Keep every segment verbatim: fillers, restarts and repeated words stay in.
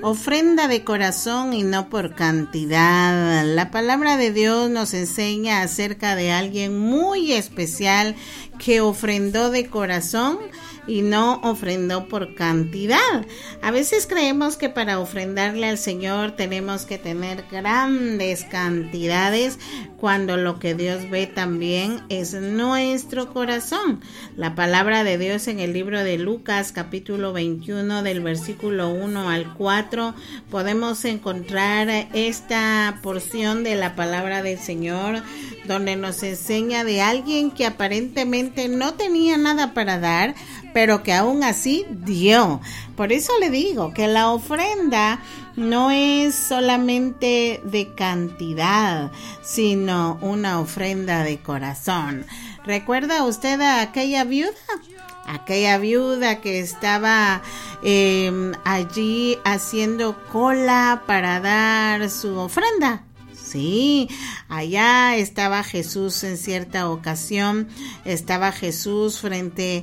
Ofrenda de corazón y no por cantidad. La palabra de Dios nos enseña acerca de alguien muy especial que ofrendó de corazón y no ofrendó por cantidad. A veces creemos que para ofrendarle al Señor tenemos que tener grandes cantidades, cuando lo que Dios ve también es nuestro corazón. La palabra de Dios en el libro de Lucas, capítulo veintiuno, del versículo uno al cuatro, podemos encontrar esta porción de la palabra del Señor, donde nos enseña de alguien que aparentemente no tenía nada para dar, pero que aún así dio. Por eso le digo que la ofrenda no es solamente de cantidad, sino una ofrenda de corazón. ¿Recuerda usted a aquella viuda? Aquella viuda que estaba eh, allí haciendo cola para dar su ofrenda. Sí, allá estaba Jesús en cierta ocasión, estaba Jesús frente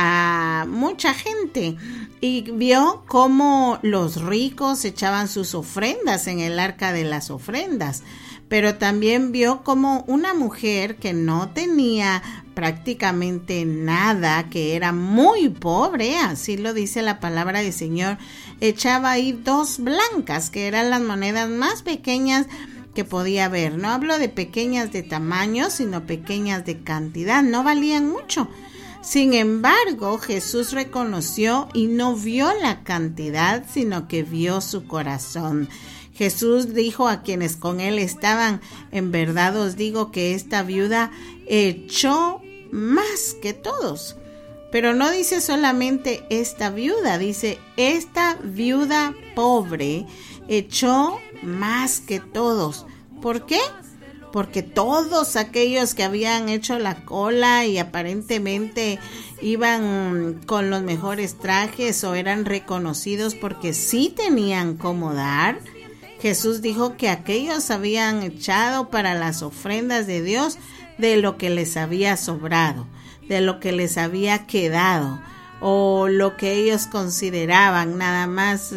a mucha gente y vio cómo los ricos echaban sus ofrendas en el arca de las ofrendas, pero también vio cómo una mujer que no tenía prácticamente nada, que era muy pobre, así lo dice la palabra del Señor, echaba ahí dos blancas, que eran las monedas más pequeñas que podía ver. No hablo de pequeñas de tamaño, sino pequeñas de cantidad, no valían mucho. Sin embargo, Jesús reconoció y no vio la cantidad, sino que vio su corazón. Jesús dijo a quienes con él estaban: en verdad os digo que esta viuda echó más que todos. Pero no dice solamente esta viuda, dice esta viuda pobre echó más que todos. ¿Por qué? Porque todos aquellos que habían hecho la cola y aparentemente iban con los mejores trajes o eran reconocidos porque sí tenían cómo dar, Jesús dijo que aquellos habían echado para las ofrendas de Dios de lo que les había sobrado, de lo que les había quedado, o lo que ellos consideraban nada más.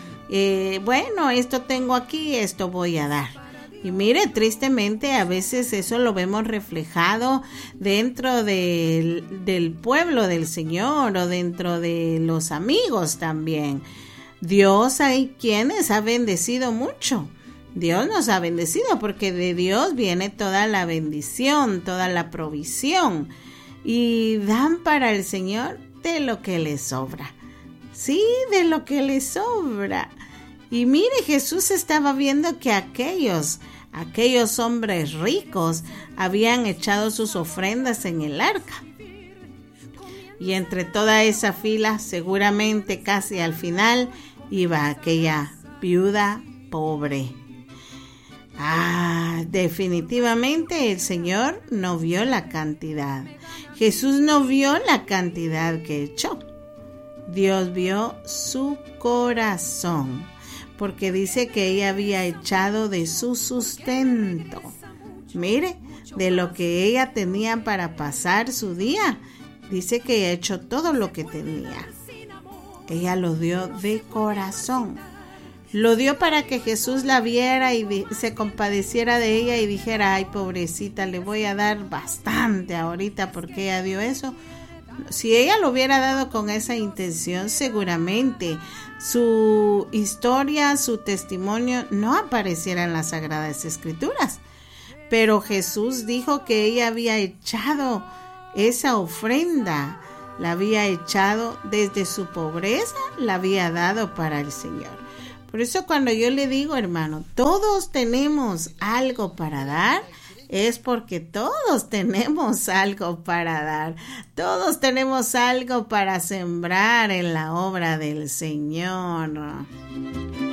Eh, bueno, esto tengo aquí, esto voy a dar. Y mire, tristemente a veces eso lo vemos reflejado dentro del, del pueblo del Señor o dentro de los amigos también. Dios, hay quienes ha bendecido mucho. Dios nos ha bendecido porque de Dios viene toda la bendición, toda la provisión. Y dan para el Señor de lo que les sobra. Sí, de lo que les sobra. Y mire, Jesús estaba viendo que aquellos, aquellos hombres ricos habían echado sus ofrendas en el arca. Y entre toda esa fila, seguramente casi al final, iba aquella viuda pobre. Ah, definitivamente el Señor no vio la cantidad. Jesús no vio la cantidad que echó. Dios vio su corazón, porque dice que ella había echado de su sustento. Mire, de lo que ella tenía para pasar su día, dice que ella echó todo lo que tenía. Ella lo dio de corazón. Lo dio para que Jesús la viera y di- se compadeciera de ella y dijera: ay, pobrecita, le voy a dar bastante ahorita porque ella dio eso. Si ella lo hubiera dado con esa intención, seguramente su historia, su testimonio no apareciera en las Sagradas Escrituras. Pero Jesús dijo que ella había echado esa ofrenda, la había echado desde su pobreza, la había dado para el Señor. Por eso cuando yo le digo, hermano, todos tenemos algo para dar, es porque todos tenemos algo para dar. Todos tenemos algo para sembrar en la obra del Señor.